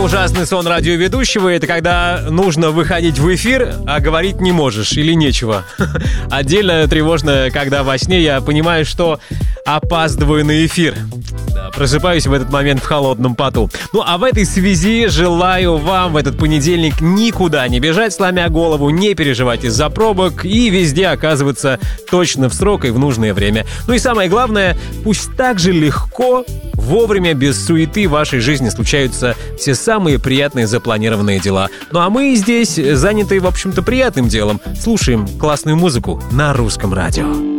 ужасный сон радиоведущего — это когда нужно выходить в эфир, а говорить не можешь или нечего. Отдельно тревожно, когда во сне я понимаю, что опаздываю на эфир. Да, просыпаюсь в этот момент в холодном поту. Ну а в этой связи желаю вам в этот понедельник никуда не бежать, сломя голову, не переживать из-за пробок и везде оказываться точно в срок и в нужное время. Ну и самое главное, пусть так же легко, вовремя, без суеты в вашей жизни случаются все самые приятные запланированные дела. Ну а мы здесь заняты, в общем-то, приятным делом. Слушаем классную музыку на Русском радио.